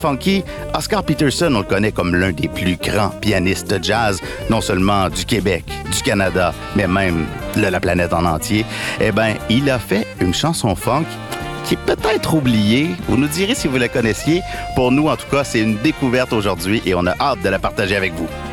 Funky, Oscar Peterson, on le connaît comme l'un des plus grands pianistes de jazz, non seulement du Québec, du Canada, mais même de la planète en entier. Eh bien, il a fait une chanson funk qui est peut-être oubliée. Vous nous direz si vous la connaissiez. Pour nous, en tout cas, c'est une découverte aujourd'hui et on a hâte de la partager avec vous.